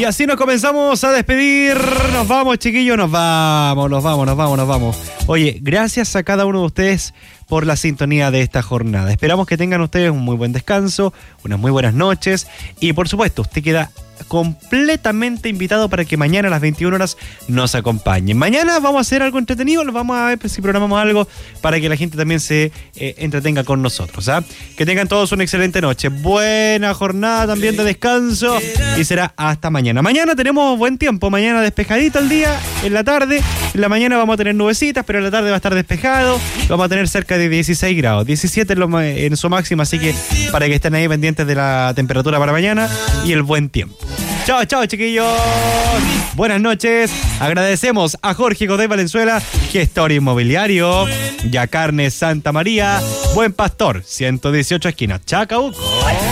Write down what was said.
Y así nos comenzamos a despedir. Nos vamos, chiquillos, nos vamos. Oye, gracias a cada uno de ustedes por la sintonía de esta jornada. Esperamos que tengan ustedes un muy buen descanso, unas muy buenas noches y por supuesto, usted queda completamente invitado para que mañana a las 21 horas nos acompañen. Mañana vamos a hacer algo entretenido, vamos a ver si programamos algo para que la gente también se entretenga con nosotros. Que tengan todos una excelente noche, buena jornada también de descanso y será hasta mañana. Mañana tenemos buen tiempo, mañana despejadito el día, en la tarde, en la mañana vamos a tener nubecitas, pero en la tarde va a estar despejado, vamos a tener cerca de 16 grados, 17 en su máxima, así que para que estén ahí pendientes de la temperatura para mañana y el buen tiempo. Chao, chao, chiquillos. Buenas noches. Agradecemos a Jorge Godoy Valenzuela, gestor inmobiliario, Ya Carnes Santa María, Buen Pastor, 118 esquinas, Chacabuco.